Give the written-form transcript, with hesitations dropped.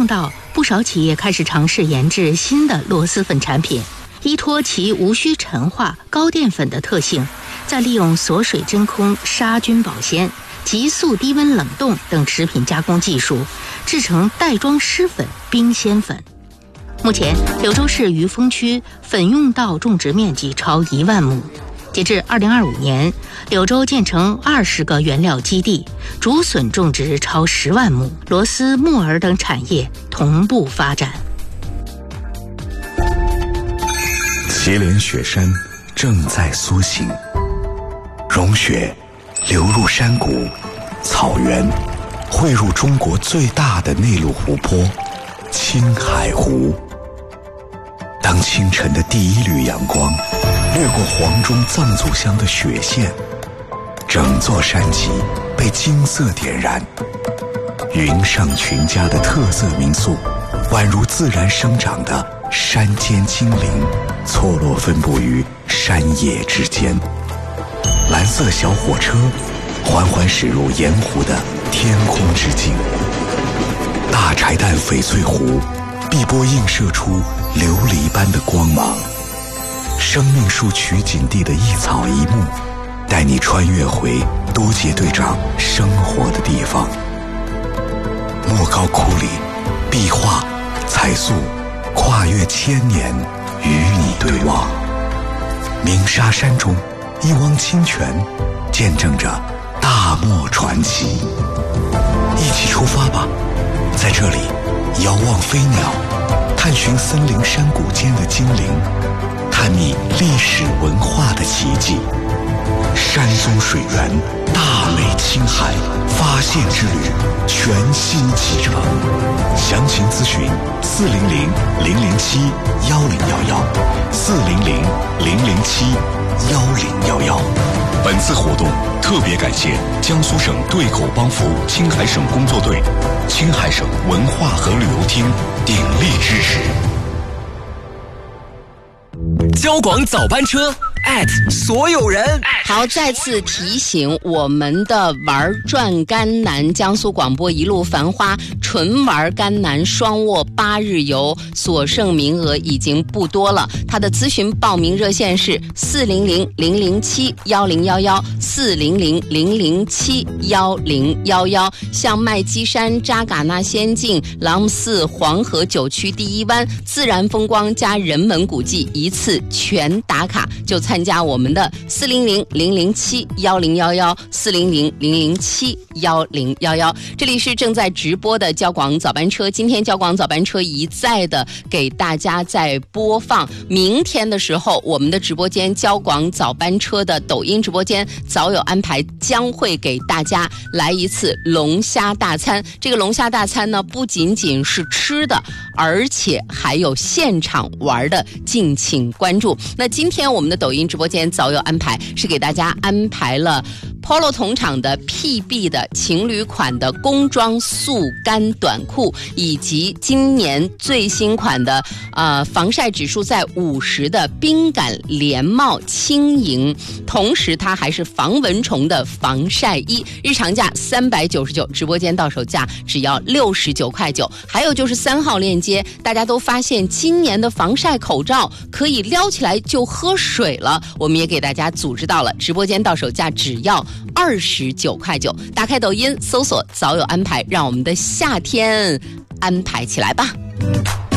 到，不少企业开始尝试研制新的螺蛳粉产品，依托其无需陈化、高淀粉的特性，再利用锁水真空、杀菌保鲜、急速低温冷冻等食品加工技术，制成袋装湿粉、冰鲜粉。目前，柳州市余丰区粉用稻种植面积超1万亩。截至2025年，柳州建成20个原料基地，竹笋种植超10万亩，螺丝、木耳等产业同步发展。 祁连雪山正在苏醒，融雪流入山谷、草原，汇入中国最大的内陆湖泊——青海湖。当清晨的第一缕阳光掠过黄钟藏族乡的雪线，整座山脊被金色点燃。云上群家的特色民宿，宛如自然生长的山间精灵，错落分布于山野之间。蓝色小火车缓缓驶入盐湖的天空之境，大柴旦翡翠湖碧波映射出琉璃般的光芒。生命树取景地的一草一木，带你穿越回都街队长生活的地方。莫高窟里，壁画、彩塑跨越1000年，与你对望。鸣沙山中，一汪清泉见证着大漠传奇。一起出发吧，在这里遥望飞鸟，探寻森林山谷间的精灵，探秘历史文化的奇迹。山松水源，大美青海，发现之旅全新启程。详情咨询400-007-1011，400-007-1011。本次活动特别感谢江苏省对口帮扶青海省工作队、青海省文化和旅游厅鼎力支持。 交广早班车所有人。 好，再次提醒我们的玩转甘南江苏广播一路繁花纯玩甘南双卧8日游所剩名额已经不多了，它的咨询报名热线是400-007-1011，400-007-1011。像麦积山、扎尕那仙境、朗姆寺、黄河9区第一湾自然风光加人文古迹一次全打卡，就参加我们的400-007-1011，400-007-1011。这里是正在直播的交广早班车，今天交广早班车一再的给大家在播放，明天的时候我们的直播间交广早班车的抖音直播间早有安排，将会给大家来一次龙虾大餐。这个龙虾大餐呢，不仅仅是吃的，而且还有现场玩的，敬请关注。那今天我们的抖音直播间早有安排，是给大家安排了 Polo 同场的 PB 的情侣款的工装速干短裤，以及今年最新款的防晒指数在50的冰感连帽轻盈，同时它还是防蚊虫的防晒衣，日常价399，直播间到手价只要69.9块。还有就是3号链接，大家都发现今年的防晒口罩可以撩起来就喝水了，我们也给大家组织到了，直播间到手价只要29.9块。打开抖音搜索早有安排，让我们的夏天安排起来吧。